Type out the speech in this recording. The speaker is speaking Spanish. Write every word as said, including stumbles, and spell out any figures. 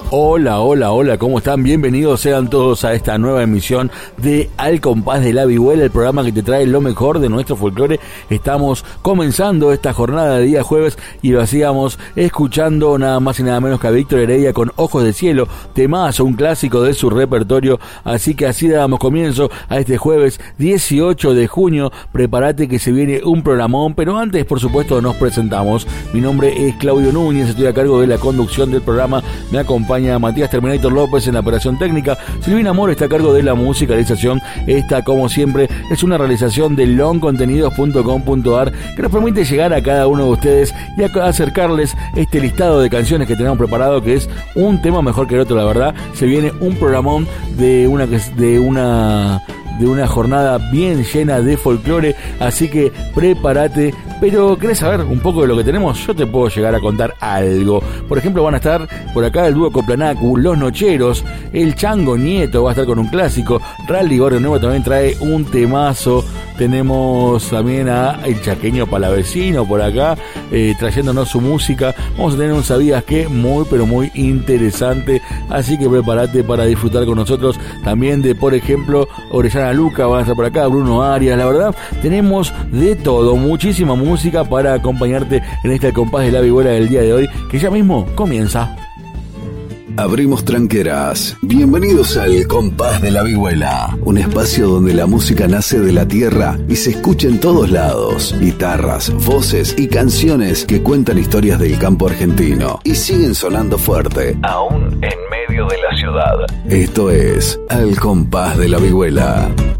Hola, hola, hola, ¿cómo están? Bienvenidos sean todos a esta nueva emisión de Al Compás de la Vihuela, el programa que te trae lo mejor de nuestro folclore. Estamos comenzando esta jornada de día jueves y lo hacíamos escuchando nada más y nada menos que a Víctor Heredia con Ojos de Cielo, temazo, un clásico de su repertorio. Así que así damos comienzo a este jueves dieciocho de junio. Prepárate que se viene un programón, pero antes, por supuesto, nos presentamos. Mi nombre es Claudio Núñez, estoy a cargo de la conducción del programa. Me acompaña Matías Terminator López en la operación técnica. Silvina Amor está a cargo de la musicalización. Esta, como siempre, es una realización de long contenidos punto com punto a r que nos permite llegar a cada uno de ustedes y a acercarles este listado de canciones que tenemos preparado, que es un tema mejor que el otro, la verdad. Se viene un programón de una de una de una jornada bien llena de folclore, así que prepárate. Pero ¿querés saber un poco de lo que tenemos? Yo te puedo llegar a contar algo. Por ejemplo, van a estar por acá el dúo Coplanacu, Los Nocheros, el Chango Nieto va a estar con un clásico, Rally Gordo Nuevo también trae un temazo. Tenemos también a El Chaqueño Palavecino por acá, eh, trayéndonos su música. Vamos a tener un Sabías Qué muy, pero muy interesante. Así que prepárate para disfrutar con nosotros. También de, por ejemplo, Orellana Luca van a estar por acá, Bruno Arias. La verdad, tenemos de todo, muchísima música para acompañarte en este compás de la vihuela del día de hoy, que ya mismo comienza. Abrimos tranqueras. Bienvenidos al Compás de la Vihuela, un espacio donde la música nace de la tierra y se escucha en todos lados. Guitarras, voces y canciones que cuentan historias del campo argentino y siguen sonando fuerte, aún en medio de la ciudad. Esto es Al Compás de la Vihuela.